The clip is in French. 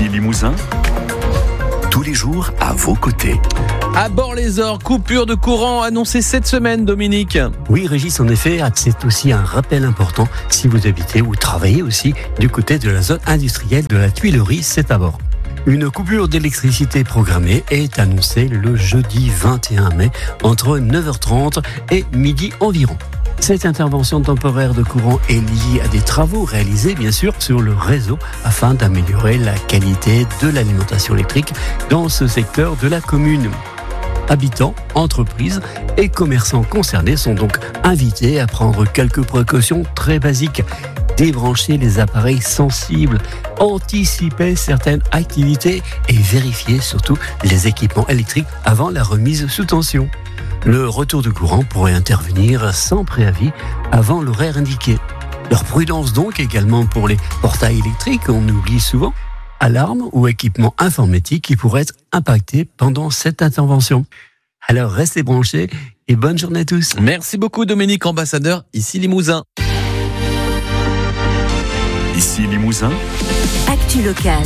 Ici Limousin, tous les jours à vos côtés. À Bord-les-Orgues, coupure de courant annoncée cette semaine, Dominique. Oui, Régis, en effet, c'est aussi un rappel important si vous habitez ou travaillez aussi du côté de la zone industrielle de la Tuilerie, c'est à bord. Une coupure d'électricité programmée est annoncée le jeudi 21 mai entre 9h30 et midi environ. Cette intervention temporaire de courant est liée à des travaux réalisés, bien sûr, sur le réseau afin d'améliorer la qualité de l'alimentation électrique dans ce secteur de la commune. Habitants, entreprises et commerçants concernés sont donc invités à prendre quelques précautions très basiques. Débrancher les appareils sensibles, anticiper certaines activités et vérifier surtout les équipements électriques avant la remise sous tension. Le retour de courant pourrait intervenir sans préavis avant l'horaire indiqué. Leur prudence donc également pour les portails électriques, on oublie souvent, alarmes ou équipements informatiques qui pourraient être impactés pendant cette intervention. Alors restez branchés et bonne journée à tous. Merci beaucoup Dominique, ambassadeur ici Limousin. Ici Limousin, Actu locale.